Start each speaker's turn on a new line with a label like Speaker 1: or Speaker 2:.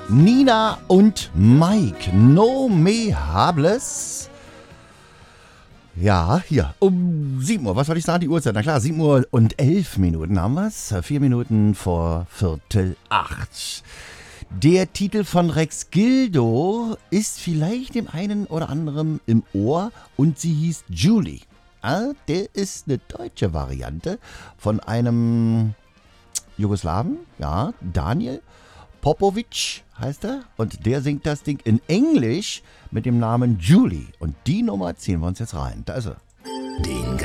Speaker 1: Nina und Mike, No Me Hables. Ja, hier, um 7 Uhr, was soll ich sagen, die Uhrzeit? Na klar, 7 Uhr und 11 Minuten haben wir es, 4 Minuten vor 7:45. Der Titel von Rex Gildo ist vielleicht dem einen oder anderen im Ohr und sie hieß Julie. Der ist eine deutsche Variante von einem Jugoslawen, ja, Daniel Popovic heißt er, und der singt das Ding in Englisch mit dem Namen Julie. Und die Nummer ziehen wir uns jetzt rein. Da ist er.
Speaker 2: Den